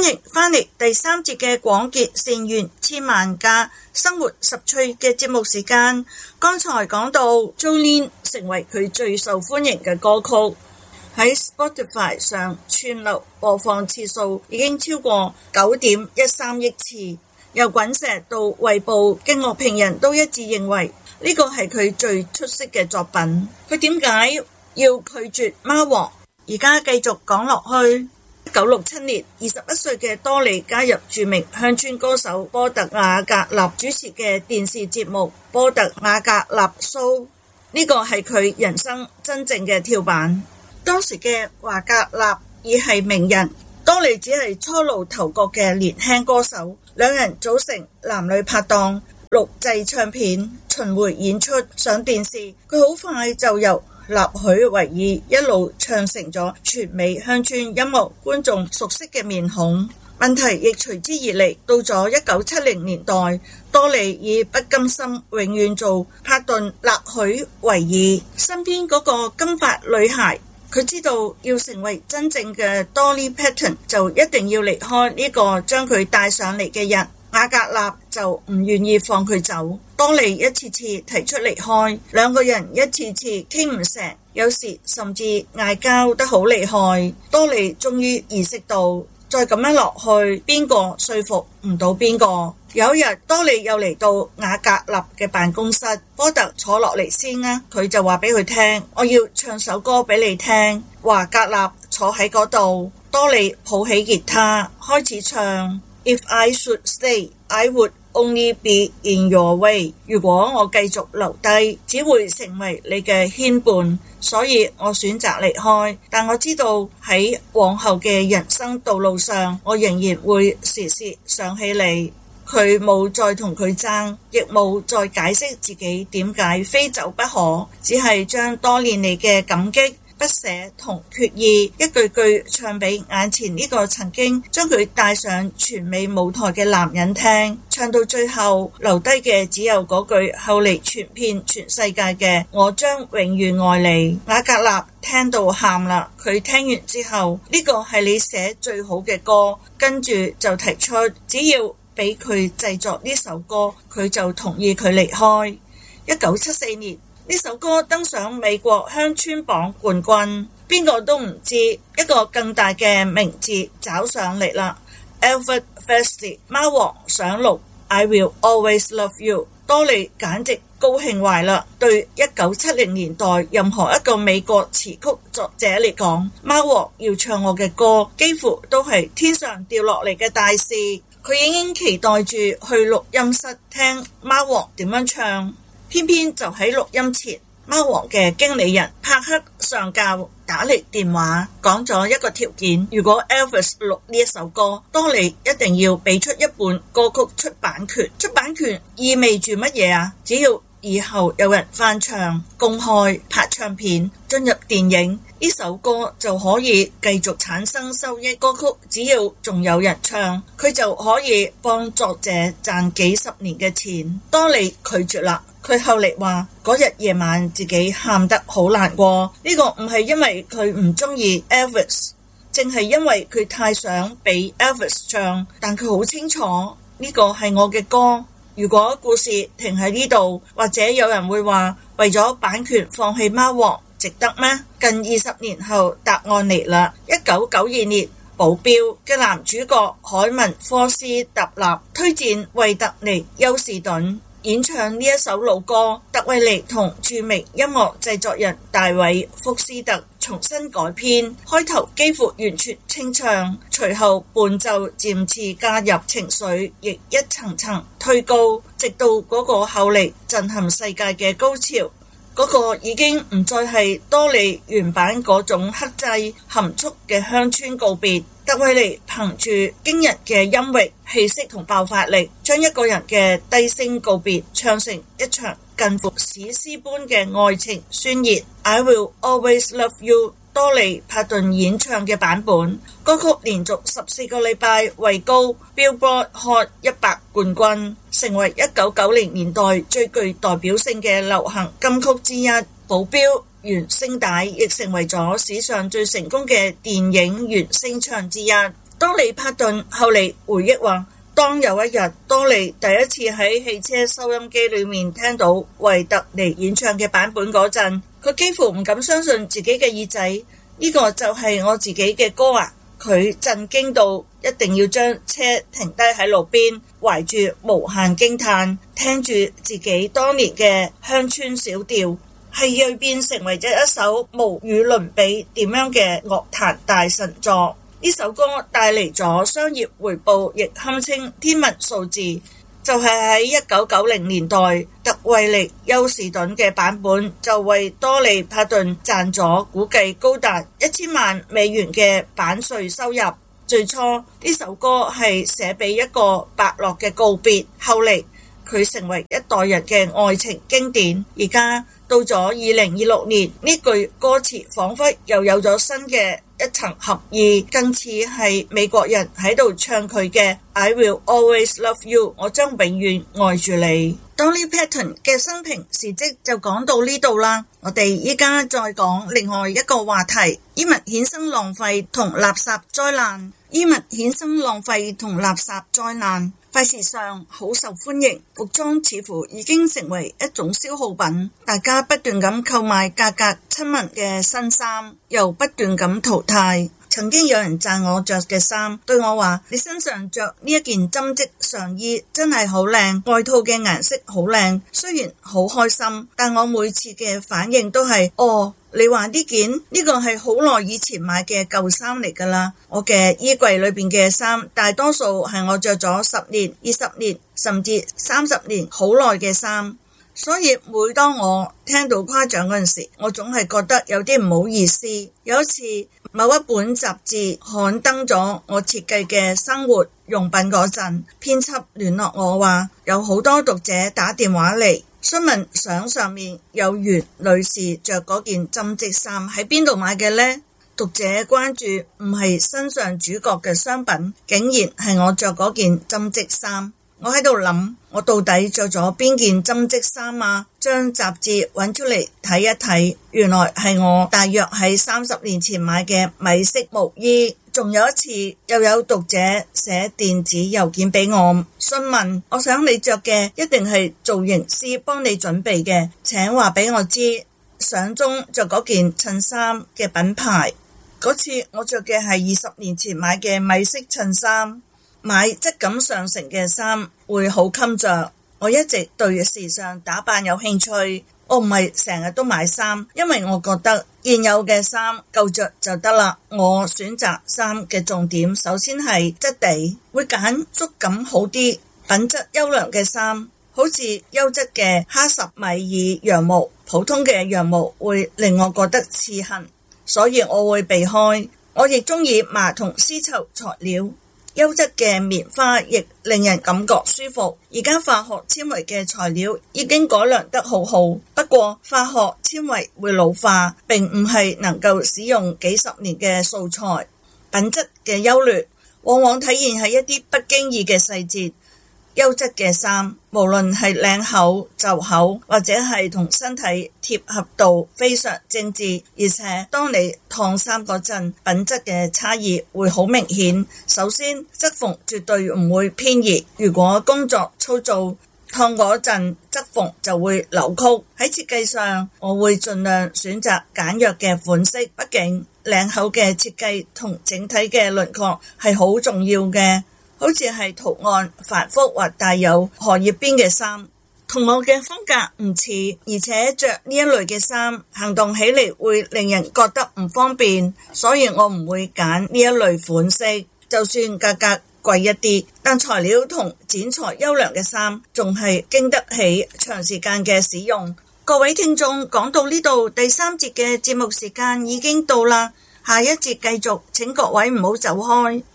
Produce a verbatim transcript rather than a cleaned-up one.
歡迎返嚟第三節嘅廣結善緣千萬家生活十趣嘅節目時間。剛才講到 Jolene 成為佢最受歡迎嘅歌曲，喺 Spotify 上串流播放次數已經超過九點一三億次，由滾石到衛報嘅樂評人都一致認為呢個係佢最出色嘅作品。佢點解要拒絕貓王？而家繼續講落去。一九六七年，二十一歲嘅多莉加入著名鄉村歌手波特瓦格納主持嘅電視節目《波特瓦格納 Show》，呢個係佢人生真正嘅跳板。當時嘅瓦格納已係名人，多莉只係初露頭角嘅年輕歌手。兩人組成男女拍檔，錄製唱片、巡迴演出、上電視。佢好快就由納許維爾一路唱成咗全美鄉村音樂觀眾熟悉嘅面孔。問題亦隨之而嚟，到咗一九七零年代，多莉已不甘心永遠做帕頓納許維爾身邊嗰個金髮女孩。佢知道要成為真正嘅 Dolly Parton 就一定要離開呢個將佢帶上嚟嘅人。瓦格納就唔願意放佢走，多莉一次次提出離開，兩個人一次次傾唔成，有時甚至嗌交得好厲害。多莉終於意識到，再咁樣落去，邊個說服唔到邊個。有一日，多莉又嚟到瓦格納嘅辦公室，波特坐落嚟先啦，佢就話俾佢聽，我要唱首歌俾你聽。瓦格納坐喺嗰度，多莉抱起吉他開始唱。If I should stay, I would only be in your way. 如果我繼續留低，只會成為你嘅牽絆，所以我選擇離開。但我知道喺往後嘅人生道路上，我仍然會時時想起你。佢冇再同佢爭，亦冇再解釋自己點解非走不可，只係將多年嚟嘅感激、不捨同決意一句句唱俾眼前呢個曾經將佢帶上全美舞台嘅男人聽。唱到最後，留低嘅只有嗰句後嚟傳遍全世界嘅我將永遠愛你。瓦格納聽到喊啦，佢聽完之後，呢個係你寫最好嘅歌，跟住就提出只要俾佢製作呢首歌，佢就同意佢離開。一九七四年，呢首歌登上美國鄉村榜冠軍，邊個都唔知一個更大嘅名字找上嚟啦。Elvis Presley 貓王想錄 I Will Always Love You， 多莉簡直高興壞啦。對一九七零年代任何一個美國詞曲作者嚟講，貓王要唱我嘅歌幾乎都係天上掉落嚟嘅大事。佢已經期待住去錄音室聽貓王點樣唱。偏偏就喺錄音前，貓王嘅經理人帕克上校打嚟電話，講咗一個條件：如果 Elvis 錄呢一首歌，多莉一定要俾出一本歌曲出版權。出版權意味住乜嘢啊？只要以後有人翻唱、公開、拍唱片、進入電影，呢首歌就可以繼續產生收益。歌曲只要仲有人唱，佢就可以幫作者賺幾十年嘅錢。多莉拒絕啦。佢後嚟話嗰日夜晚自己喊得好難過，呢個唔係因為佢唔中意 Elvis， 淨係因為佢太想俾 Elvis 唱，但佢好清楚呢個係我嘅歌。如果故事停喺呢度，或者有人會話為咗版權放棄貓王，值得咩？近二十年後，答案嚟啦。一九九二年，保鏢嘅男主角海文科斯特納推薦惠特尼休士頓演唱呢一首老歌，特維尼同著名音樂製作人大衛福斯特重新改編，開頭幾乎完全清唱，隨後伴奏漸次加入情緒，亦一層層推高，直到嗰個後嚟震撼世界嘅高潮。嗰個已經唔再係多莉原版嗰種克制含蓄嘅鄉村告別。特維尼憑住驚人嘅音域、氣息同爆發力，將一個人嘅低聲告別唱成一場近乎史詩般嘅愛情宣言。I Will Always Love You， 多莉帕頓演唱嘅版本，歌曲連續十四個禮拜位高 Billboard Hot 一百冠軍，成為一九九零年代最具代表性嘅流行金曲之一。保鏢原聲帶亦成為咗史上最成功嘅電影原聲唱之一。 多利帕頓後嚟回憶話，當有一日多利第一次喺汽車收音機裏面聽到維特尼演唱嘅版本嗰陣，佢幾乎唔敢相信自己嘅耳仔，呢個就係我自己嘅歌啊！佢震驚到一定要將車停低喺路邊，懷住無限驚嘆，聽住自己當年嘅鄉村小調，係銳變成為咗一首無與倫比點樣嘅樂壇大神作。呢首歌帶嚟咗商業回報，亦堪稱天文數字。就係喺一九九零年代，特惠力休士頓嘅版本就為多利帕頓賺咗估計高達一千萬美元嘅版稅收入。最初呢首歌係寫俾一個伯樂嘅告別，後嚟佢成為一代人嘅愛情經典。而家到咗二零二六年，呢句歌詞仿佛又有咗新嘅一層合意，更似係美國人喺度唱佢嘅 I will always love you， 我將永遠愛住你。Dolly Parton 嘅生平事蹟就講到呢度啦，我哋依家再講另外一個話題，衣物衍生浪費同垃圾災難。衣物衍生浪費同垃圾災難，快時尚好受歡迎，服裝似乎已經成為一種消耗品，大家不斷咁購買價格親民嘅新衫，又不斷咁淘汰。曾經有人讚我着嘅衫，對我話，你身上着呢一件針織上衣真係好靚，外套嘅顏色好靚。雖然好開心，但我每次嘅反應都係，哦，你話呢件呢個係好耐以前買嘅舊衫嚟㗎啦。我嘅衣櫃裏邊嘅衫大多數係我着咗十年、二十年甚至三十年好耐嘅衫。所以每當我聽到誇獎嗰陣時，我總係覺得有啲唔好意思。有一次某一本雜誌刊登咗我設計嘅生活用品嗰陣，編輯聯絡我話，有好多讀者打電話嚟詢問相上面有袁女士着嗰件針織衫喺邊度買嘅呢？讀者關注唔係身上主角嘅商品，竟然係我着嗰件針織衫。我喺度諗，我到底着咗邊件針織衫啊？將雜誌揾出嚟睇一睇，原來係我大約喺三十年前買嘅米色毛衣。仲有一次，又有讀者寫電子郵件俾我，詢問，我想你着嘅一定係造型師幫你準備嘅，請話俾我知，相中着嗰件襯衫嘅品牌。嗰次我着嘅係二十年前買嘅米色襯衫。買質感上乘嘅衫會好襟着。我一直對時尚打扮有興趣，我唔係成日都買衫，因為我覺得現有嘅衫夠着就得啦。我選擇衫嘅重點首先係質地，會揀觸感好啲、品質優良嘅衫，好似優質嘅哈什米爾羊毛，普通嘅羊毛會令我覺得刺痕，所以我會避開。我亦中意麻同絲綢材料。優質嘅棉花亦令人感覺舒服。而家化學纖維嘅材料已經改良得好好，不過化學纖維會老化，並唔係能夠使用幾十年嘅素材。品質嘅優劣往往體現喺一啲不經意嘅細節。優質嘅衫，無論係領口、袖口或者係同身體貼合度非常精緻，而且當你燙衫嗰陣，品質嘅差異會好明顯。首先，側縫絕對唔會偏移，如果工作粗糙，燙嗰陣側縫就會扭曲。喺設計上，我會盡量選擇簡約嘅款式，畢竟領口嘅設計同整體嘅輪廓係好重要嘅。好似係圖案繁複或帶有荷葉邊嘅衫，同我嘅風格唔似，而且着呢一類嘅衫行動起嚟會令人覺得唔方便，所以我唔會揀呢一類款式。就算價格貴一啲，但材料同剪裁優良嘅衫仲係經得起長時間嘅使用。各位聽眾，講到呢度，第三節嘅節目時間已經到啦，下一節繼續，請各位唔好走開。